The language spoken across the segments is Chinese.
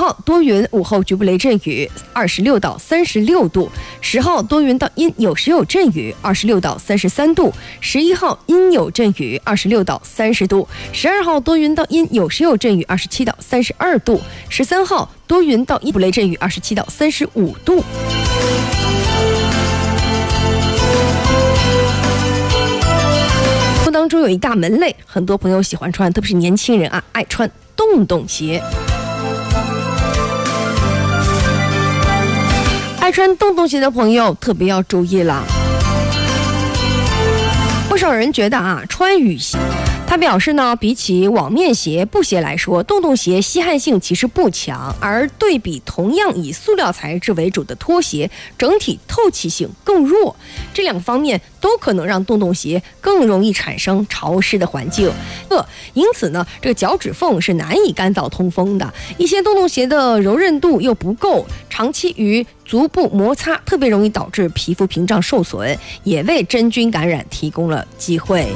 号多云，午后局部雷阵雨，26到36度。10号多云到阴，有时有阵雨，26到33度。11号阴有阵雨，26到30度。12号多云到阴，有时有阵雨，27到32度。13号多云到阴，雷阵雨，27到35度。当中有一大门类，很多朋友喜欢穿，特别是年轻人啊，爱穿洞洞鞋。爱穿洞洞鞋的朋友特别要注意了。不少人觉得啊，穿雨鞋，他表示呢，比起网面鞋、布鞋来说，洞洞鞋吸汗性其实不强，而对比同样以塑料材质为主的拖鞋，整体透气性更弱。这两方面都可能让洞洞鞋更容易产生潮湿的环境，因此呢，这个脚趾缝是难以干燥通风的。一些洞洞鞋的柔韧度又不够，长期与足部摩擦，特别容易导致皮肤屏障受损，也为真菌感染提供了机会。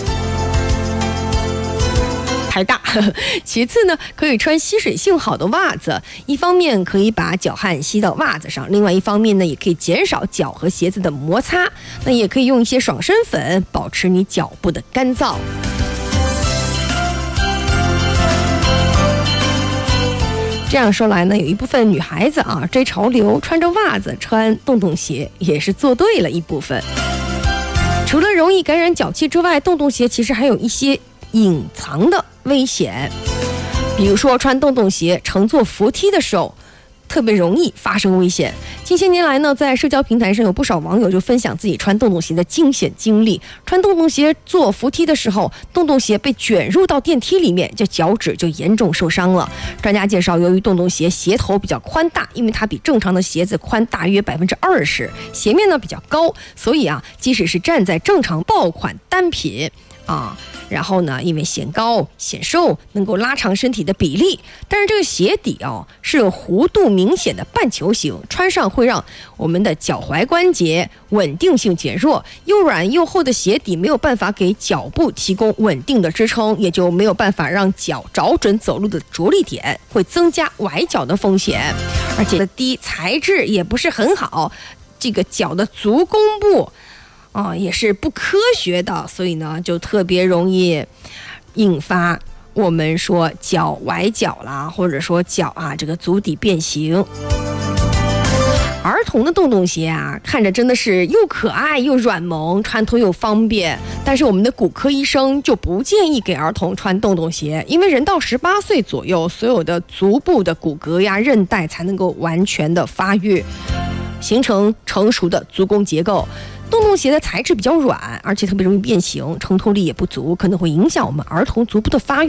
太大。其次呢，可以穿吸水性好的袜子，一方面可以把脚汗吸到袜子上，另外一方面呢，也可以减少脚和鞋子的摩擦。那也可以用一些爽身粉，保持你脚部的干燥。这样说来呢，有一部分女孩子啊追潮流，穿着袜子穿洞洞鞋，也是做对了一部分。除了容易感染脚气之外，洞洞鞋其实还有一些隐藏的危险，比如说穿洞洞鞋乘坐扶梯的时候，特别容易发生危险。近些年来呢，在社交平台上有不少网友就分享自己穿洞洞鞋的惊险经历。穿洞洞鞋坐扶梯的时候，洞洞鞋被卷入到电梯里面，这脚趾就严重受伤了。专家介绍，由于洞洞鞋鞋头比较宽大，因为它比正常的鞋子宽大约20%，鞋面呢比较高，所以啊，即使是站在正常爆款单品然后呢，因为显高显瘦，能够拉长身体的比例，但是这个鞋底是弧度明显的半球形，穿上会让我们的脚踝关节稳定性减弱，又软又厚的鞋底没有办法给脚部提供稳定的支撑，也就没有办法让脚找准走路的着力点，会增加崴脚的风险。而且低材质也不是很好，这个脚的足弓部也是不科学的，所以呢就特别容易引发我们说脚崴脚啦，或者说脚这个足底变形。儿童的洞洞鞋看着真的是又可爱又软萌，穿脱又方便，但是我们的骨科医生就不建议给儿童穿洞洞鞋，因为人到18岁左右，所有的足部的骨骼韧带才能够完全的发育，形成成熟的足弓结构。洞洞鞋的材质比较软，而且特别容易变形，承托力也不足，可能会影响我们儿童足部的发育。